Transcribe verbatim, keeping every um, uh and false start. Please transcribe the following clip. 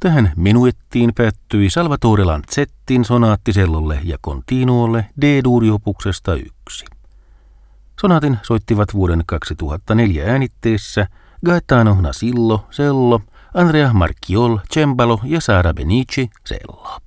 Tähän menuettiin päättyi Salvatore Lanzettin sonaattisellolle ja continuolle D-duuriopuksesta yksi. Sonaatin soittivat vuoden kaksituhattaneljä äänitteessä Gaetano Nasillo, cello, Andrea Marchiol, cembalo ja Sara Benici, cello.